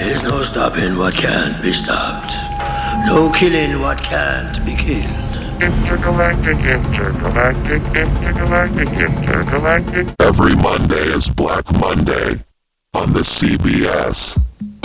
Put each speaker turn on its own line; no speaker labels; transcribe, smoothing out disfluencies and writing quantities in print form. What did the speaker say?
There's no stopping what can't be stopped. No killing what can't be killed.
Intergalactic, intergalactic, intergalactic, intergalactic.
Every Monday is Black Monday on the CBS.